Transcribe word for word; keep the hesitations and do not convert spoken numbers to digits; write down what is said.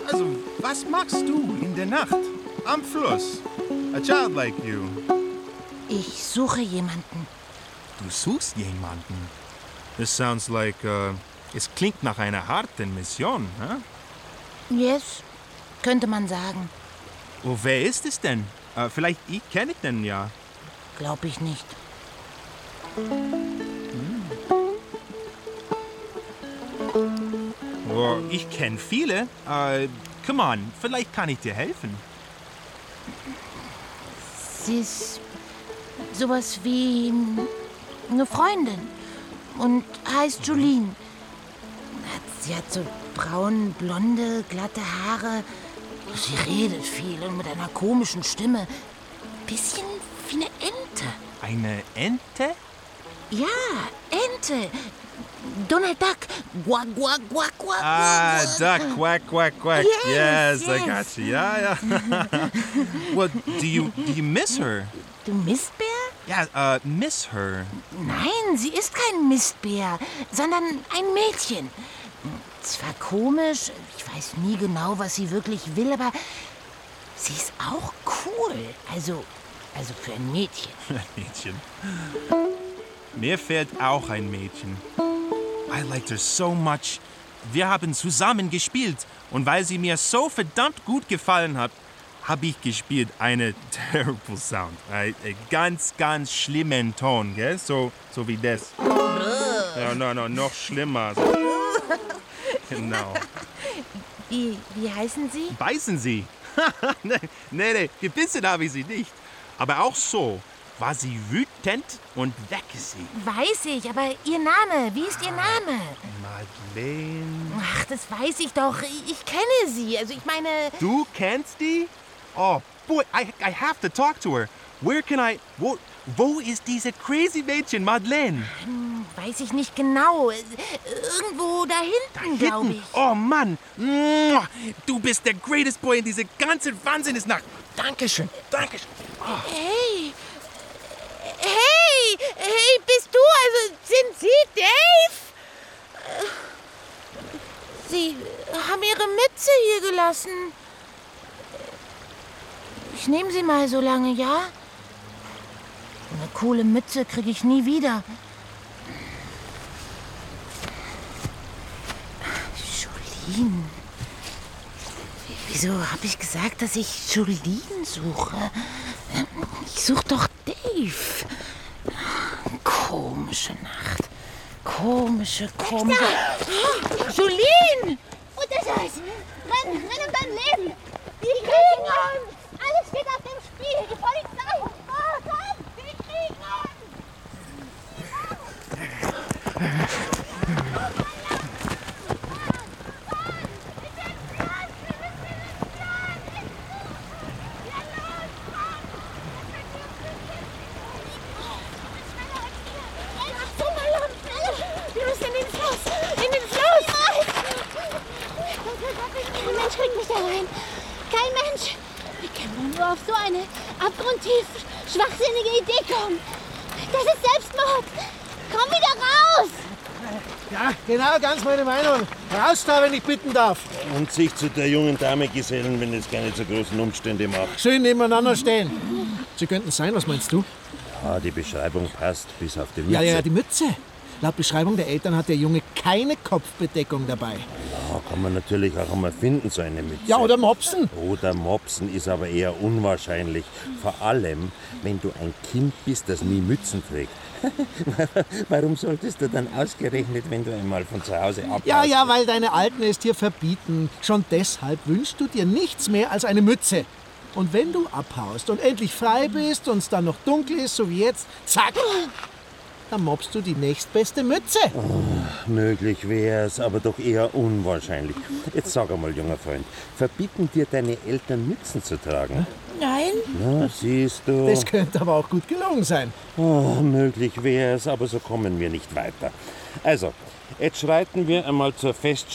Also, was machst du in der Nacht am Fluss? A child like you. Ich suche jemanden. Du suchst jemanden? This sounds like, uh, es klingt nach einer harten Mission, huh? Yes, könnte man sagen. Oh, wer ist es denn? Uh, vielleicht ich kenne ich den ja. Glaub ich nicht. Hm. Oh, ich kenne viele. Uh, come on, vielleicht kann ich dir helfen. Sie ist sowas wie eine Freundin und heißt Jolene. Sie hat so braun, blonde, glatte Haare. Sie redet viel und mit einer komischen Stimme. Bisschen wie eine Ente. Eine Ente? Ja, Ente. Donald Duck. Quack, quack, quack, quack. Ah, duck, quack, quack, quack. Yes, Yes, yes. I got you. Ja, ja. Well, do you, do you miss her? Du Mistbär? Ja, uh, miss her. Nein, sie ist kein Mistbär, sondern ein Mädchen. Zwar komisch, ich weiß nie genau, was sie wirklich will, aber sie ist auch cool. Also, also für ein Mädchen. Mädchen. Mir fehlt auch ein Mädchen. I liked her so much. Wir haben zusammen gespielt. Und weil sie mir so verdammt gut gefallen hat, habe ich gespielt eine terrible Sound. Ein, ein ganz, ganz schlimmen Ton, gell? So, so wie das. Ja, no, no, noch schlimmer. Genau. Wie, wie heißen Sie? Beißen Sie? nee, nee, nee, gebissen habe ich sie nicht. Aber auch so war sie wütend und weg ist sie. Weiß ich, aber Ihr Name, wie ist Ihr Name? Madeleine. Ach, das weiß ich doch. Ich, ich kenne Sie. Also ich meine... Du kennst die? Oh, boy, I, I have to talk to her. Where can I... Wo, wo ist diese crazy Mädchen, Madeleine? Hm, weiß ich nicht genau. Irgendwo da hinten, glaube ich. Oh, Mann. Du bist der greatest boy in dieser ganzen Wahnsinnsnacht. Dankeschön, Dankeschön. Oh. Hey, hey, hey, bist du, also sind Sie Dave? Sie haben Ihre Mütze hier gelassen. Ich nehme sie mal so lange, ja? Eine coole Mütze kriege ich nie wieder. Jolene. Wieso habe ich gesagt, dass ich Jolene suche? Ich suche doch Dave. Komische Nacht. Komische, komische... Jolene! Unterscheiß! Renn, renn um dein Leben! Die kriegen uns! Alles steht auf dem Spiel! Die Polizei! Oh Gott! Die kriegen Wir müssen in den Fluss! In den Fluss! Kein Mensch kriegt mich da rein! Kein Mensch! Wie kann man nur auf so eine abgrundtief schwachsinnige Idee kommen? Das ist Selbstmord! Komm wieder raus! Ja, genau, ganz meine Meinung. Raus da, wenn ich bitten darf. Und sich zu der jungen Dame gesellen, wenn es keine so großen Umstände macht. Schön nebeneinander stehen. Sie könnten sein, was meinst du? Ja, die Beschreibung passt, bis auf die Mütze. Ja, ja, die Mütze. Laut Beschreibung der Eltern hat der Junge keine Kopfbedeckung dabei. Ja, kann man natürlich auch einmal finden, so eine Mütze. Ja, oder Mopsen. Oder Mopsen ist aber eher unwahrscheinlich. Vor allem, wenn du ein Kind bist, das nie Mützen trägt. Warum solltest du dann ausgerechnet, wenn du einmal von zu Hause abhaust? Ja, ja, weil deine Alten es dir verbieten. Schon deshalb wünschst du dir nichts mehr als eine Mütze. Und wenn du abhaust und endlich frei bist und es dann noch dunkel ist, so wie jetzt, zack, dann mobst du die nächstbeste Mütze. Oh, möglich wär's, aber doch eher unwahrscheinlich. Jetzt sag einmal, junger Freund, verbieten dir deine Eltern Mützen zu tragen? Nein. Na, siehst du. Das könnte aber auch gut gelungen sein. Oh, möglich wär's, aber so kommen wir nicht weiter. Also, jetzt schreiten wir einmal zur Feststellung